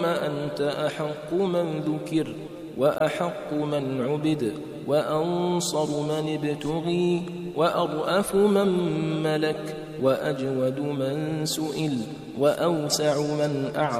أنت أحق من ذكر وأحق من عبد وأنصر من ابتغي وأرأف من ملك وأجود من سئل وأوسع من أعطى